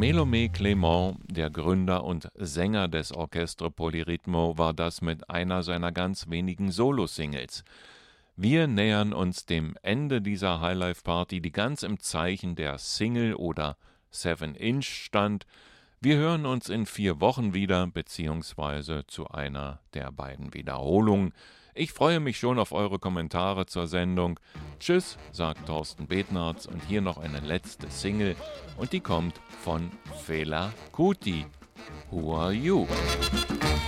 Melomé Clément, der Gründer und Sänger des Orchestre Polyrythmo, war das mit einer seiner ganz wenigen Solo-Singles. Wir nähern uns dem Ende dieser Highlife-Party, die ganz im Zeichen der Single oder 7-Inch stand. Wir hören uns in 4 Wochen wieder, beziehungsweise zu einer der beiden Wiederholungen. Ich freue mich schon auf eure Kommentare zur Sendung. Tschüss, sagt Thorsten Betnarz, und hier noch eine letzte Single, und die kommt von Fela Kuti. Who are you?